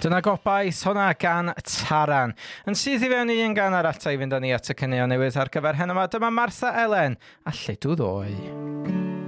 Dyna gobaith hwnna gan Taran. Yn syth i fewn i un gan ar ata i fynd â ni at y caneuon newydd ar gyfer heno yma. Dyma Martha Ellen a Lludw Ddoe.